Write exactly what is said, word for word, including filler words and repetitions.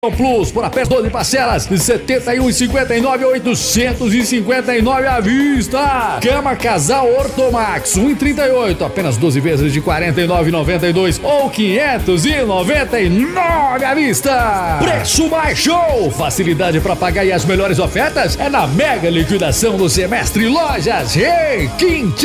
Plus por apenas doze parcelas de setenta e um e cinquenta e nove a oitocentos e cinquenta e nove à vista. Cama Casal Ortomax um e trinta e oito, apenas doze vezes de quarenta e nove e noventa e dois ou quinhentos e noventa e nove à vista. Preço baixou, facilidade para pagar e as melhores ofertas é na mega liquidação do semestre Lojas Requinte.